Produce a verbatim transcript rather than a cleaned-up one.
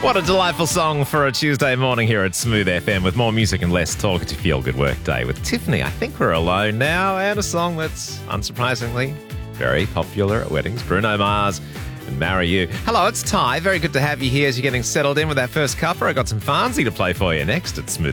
What a delightful song for a Tuesday morning here at Smooth F M with more music and less talk. It's your Feel Good Work Day with Tiffany. I think we're alone now, and a song that's unsurprisingly very popular at weddings. Bruno Mars and Marry You. Hello, it's Ty. Very good to have you here as you're getting settled in with that first cuppa. I got some Farnsey to play for you next at Smooth